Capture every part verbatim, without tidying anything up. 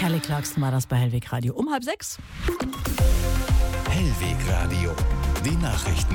Kelly Clarkson war das bei Hellweg Radio um halb sechs. Hellweg Radio, die Nachrichten.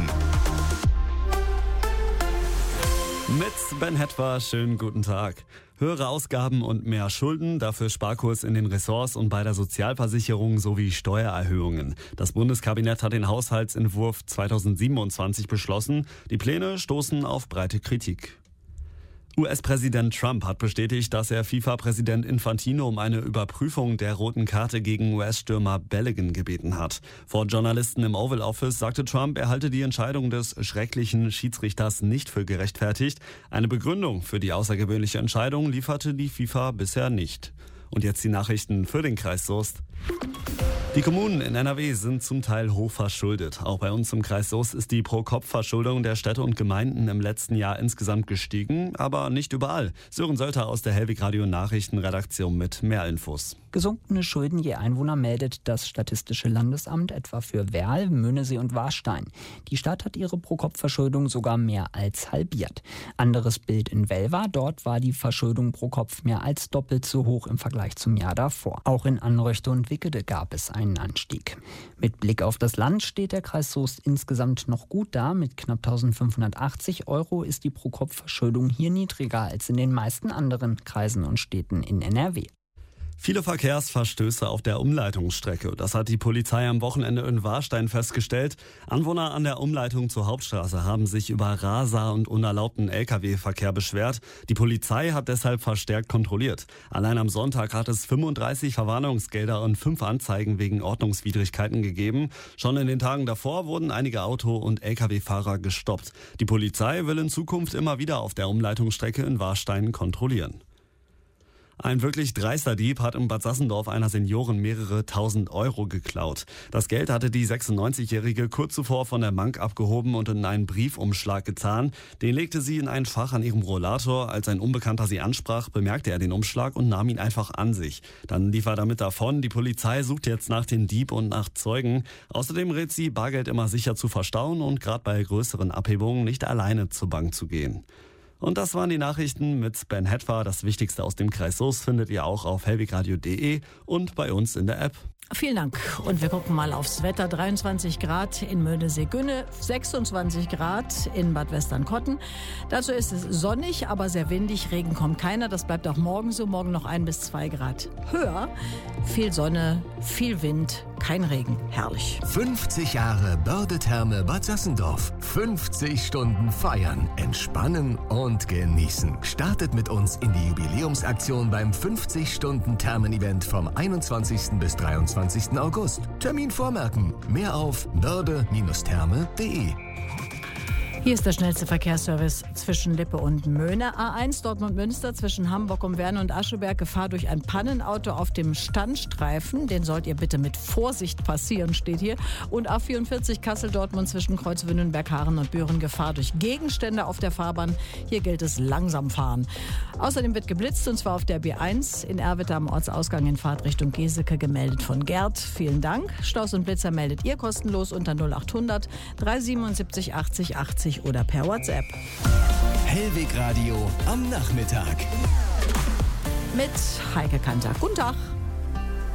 Mit Ben Hetwer, schönen guten Tag. Höhere Ausgaben und mehr Schulden, dafür Sparkurs in den Ressorts und bei der Sozialversicherung sowie Steuererhöhungen. Das Bundeskabinett hat den Haushaltsentwurf zweitausendsiebenundzwanzig beschlossen. Die Pläne stoßen auf breite Kritik. U S-Präsident Trump hat bestätigt, dass er FIFA-Präsident Infantino um eine Überprüfung der roten Karte gegen U S-Stürmer Balogun gebeten hat. Vor Journalisten im Oval Office sagte Trump, er halte die Entscheidung des schrecklichen Schiedsrichters nicht für gerechtfertigt. Eine Begründung für die außergewöhnliche Entscheidung lieferte die FIFA bisher nicht. Und jetzt die Nachrichten für den Kreis Soest. Die Kommunen in N R W sind zum Teil hoch verschuldet. Auch bei uns im Kreis Soest ist die Pro-Kopf-Verschuldung der Städte und Gemeinden im letzten Jahr insgesamt gestiegen, aber nicht überall. Sören Sölter aus der Hellweg Radio Nachrichtenredaktion mit mehr Infos. Gesunkene Schulden je Einwohner meldet das Statistische Landesamt etwa für Werl, Möhnesee und Warstein. Die Stadt hat ihre Pro-Kopf-Verschuldung sogar mehr als halbiert. Anderes Bild in Welver, dort war die Verschuldung pro Kopf mehr als doppelt so hoch im Vergleich zum Jahr davor. Auch in Anröchte und Wickede gab es einen Anstieg. Mit Blick auf das Land steht der Kreis Soest insgesamt noch gut da. Mit knapp eintausendfünfhundertachtzig Euro ist die Pro-Kopf-Verschuldung hier niedriger als in den meisten anderen Kreisen und Städten in N R W. Viele Verkehrsverstöße auf der Umleitungsstrecke. Das hat die Polizei am Wochenende in Warstein festgestellt. Anwohner an der Umleitung zur Hauptstraße haben sich über Raser und unerlaubten L K W-Verkehr beschwert. Die Polizei hat deshalb verstärkt kontrolliert. Allein am Sonntag hat es fünfunddreißig Verwarnungsgelder und fünf Anzeigen wegen Ordnungswidrigkeiten gegeben. Schon in den Tagen davor wurden einige Auto- und L K W-Fahrer gestoppt. Die Polizei will in Zukunft immer wieder auf der Umleitungsstrecke in Warstein kontrollieren. Ein wirklich dreister Dieb hat in Bad Sassendorf einer Seniorin mehrere tausend Euro geklaut. Das Geld hatte die sechsundneunzigjährige kurz zuvor von der Bank abgehoben und in einen Briefumschlag getan. Den legte sie in ein Fach an ihrem Rollator. Als ein Unbekannter sie ansprach, bemerkte er den Umschlag und nahm ihn einfach an sich. Dann lief er damit davon. Die Polizei sucht jetzt nach dem Dieb und nach Zeugen. Außerdem rät sie, Bargeld immer sicher zu verstauen und gerade bei größeren Abhebungen nicht alleine zur Bank zu gehen. Und das waren die Nachrichten mit Ben Hetwer. Das Wichtigste aus dem Kreis Soest findet ihr auch auf hellwegradio punkt de und bei uns in der App. Vielen Dank. Und wir gucken mal aufs Wetter. dreiundzwanzig Grad in Möhnesee-Günne, sechsundzwanzig Grad in Bad Westernkotten. Dazu ist es sonnig, aber sehr windig. Regen kommt keiner. Das bleibt auch morgen so. Morgen noch ein bis zwei Grad höher. Viel Sonne, viel Wind, kein Regen. Herrlich. fünfzig Jahre Börde-Therme Bad Sassendorf. fünfzig Stunden feiern, entspannen und genießen. Startet mit uns in die Jubiläumsaktion beim fünfzig-Stunden-Thermen-Event vom einundzwanzigsten bis dreiundzwanzigsten August. Termin vormerken. Mehr auf börde Therme punkt de. Hier ist der schnellste Verkehrsservice zwischen Lippe und Möhne. A eins Dortmund-Münster zwischen Hamburg um Werne und Ascheberg. Gefahr durch ein Pannenauto auf dem Standstreifen. Den sollt ihr bitte mit Vorsicht passieren, steht hier. Und A vierundvierzig Kassel-Dortmund zwischen Kreuzwünnenberg, Haaren und Büren. Gefahr durch Gegenstände auf der Fahrbahn. Hier gilt es langsam fahren. Außerdem wird geblitzt und zwar auf der B eins in Erwitte am Ortsausgang in Fahrtrichtung Geseke, gemeldet von Gerd. Vielen Dank. Staus und Blitzer meldet ihr kostenlos unter null achthundert dreihundertsiebenundsiebzig achtzig achtzig oder per WhatsApp. Hellweg Radio am Nachmittag. Mit Heike Kanter. Guten Tag.